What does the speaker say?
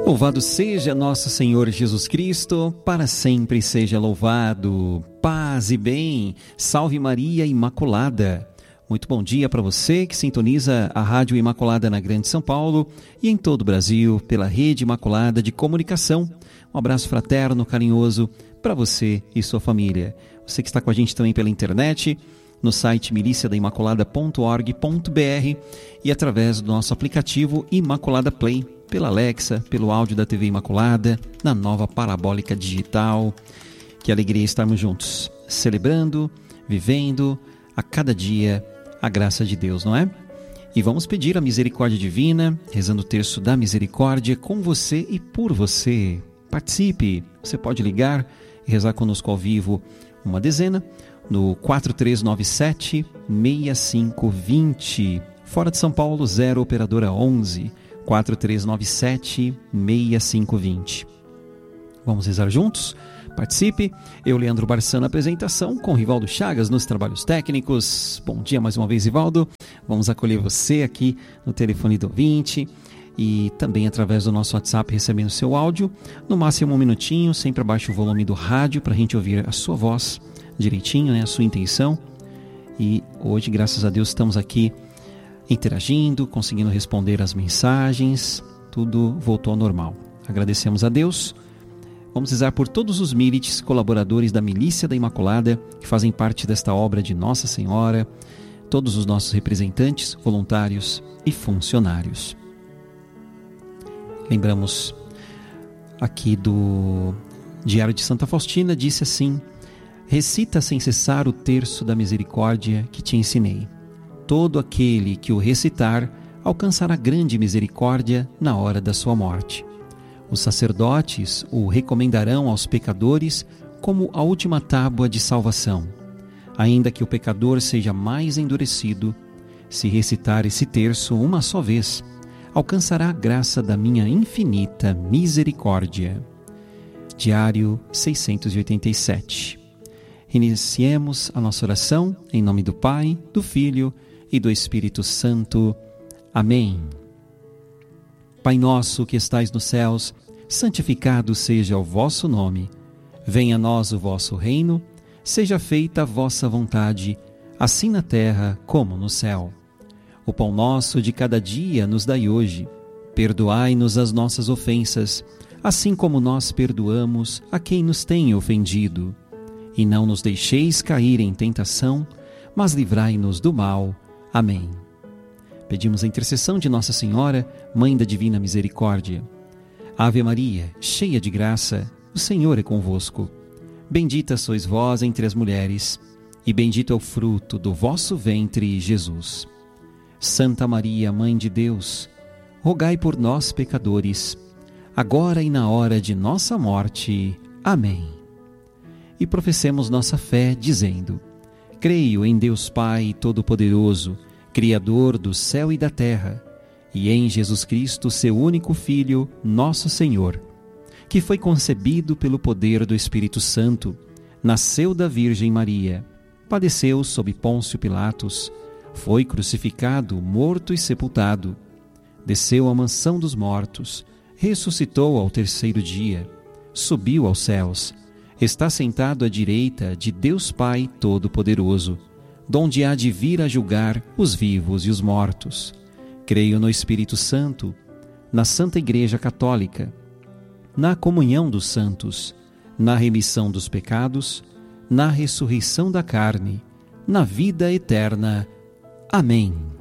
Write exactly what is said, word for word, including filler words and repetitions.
Louvado seja nosso Senhor Jesus Cristo, para sempre seja louvado. Paz e bem, salve Maria Imaculada. Muito bom dia para você que sintoniza a Rádio Imaculada na Grande São Paulo e em todo o Brasil pela Rede Imaculada de Comunicação. Um abraço fraterno, carinhoso para você e sua família. Você que está com a gente também pela internet, no site milícia da imaculada ponto org ponto br e através do nosso aplicativo Imaculada Play, pela Alexa, pelo áudio da T V Imaculada, na nova parabólica digital. Que alegria estarmos juntos, celebrando, vivendo a cada dia a graça de Deus, não é? E vamos pedir a misericórdia divina, rezando o terço da misericórdia com você e por você. Participe, você pode ligar e rezar conosco ao vivo uma dezena no quatro três nove sete, seis cinco dois zero. Fora de São Paulo, zero operadora onze, quatro três nove sete, seis cinco dois zero. Vamos rezar juntos? Participe. Eu, Leandro Barçan, na apresentação, com Rivaldo Chagas nos trabalhos técnicos. Bom dia mais uma vez, Rivaldo. Vamos acolher você aqui no telefone do ouvinte e também através do nosso WhatsApp recebendo seu áudio. No máximo um minutinho, sempre abaixo o volume do rádio para a gente ouvir a sua voz direitinho, né, a sua intenção. E hoje, graças a Deus, estamos aqui interagindo, conseguindo responder as mensagens. Tudo voltou ao normal. Agradecemos a Deus. Vamos rezar por todos os milites, colaboradores da Milícia da Imaculada, que fazem parte desta obra de Nossa Senhora, todos os nossos representantes, voluntários e funcionários. Lembramos aqui do Diário de Santa Faustina, disse assim: recita sem cessar o terço da misericórdia que te ensinei. Todo aquele que o recitar alcançará grande misericórdia na hora da sua morte. Os sacerdotes o recomendarão aos pecadores como a última tábua de salvação. Ainda que o pecador seja mais endurecido, se recitar esse terço uma só vez, alcançará a graça da minha infinita misericórdia. Diário seiscentos e oitenta e sete. Iniciemos a nossa oração em nome do Pai, do Filho e do Espírito Santo. Amém. Pai nosso que estais nos céus, santificado seja o vosso nome. Venha a nós o vosso reino, seja feita a vossa vontade, assim na terra como no céu. O pão nosso de cada dia nos dai hoje. Perdoai-nos as nossas ofensas, assim como nós perdoamos a quem nos tem ofendido. E não nos deixeis cair em tentação, mas livrai-nos do mal. Amém. Pedimos a intercessão de Nossa Senhora, Mãe da Divina Misericórdia. Ave Maria, cheia de graça, o Senhor é convosco. Bendita sois vós entre as mulheres, e bendito é o fruto do vosso ventre, Jesus. Santa Maria, Mãe de Deus, rogai por nós, pecadores, agora e na hora de nossa morte. Amém. E professemos nossa fé, dizendo: creio em Deus Pai Todo-Poderoso, Criador do céu e da terra, e em Jesus Cristo, seu único Filho, nosso Senhor, que foi concebido pelo poder do Espírito Santo, nasceu da Virgem Maria, padeceu sob Pôncio Pilatos, foi crucificado, morto e sepultado, desceu à mansão dos mortos, ressuscitou ao terceiro dia, subiu aos céus, está sentado à direita de Deus Pai Todo-Poderoso, donde há de vir a julgar os vivos e os mortos. Creio no Espírito Santo, na Santa Igreja Católica, na comunhão dos santos, na remissão dos pecados, na ressurreição da carne, na vida eterna. Amém.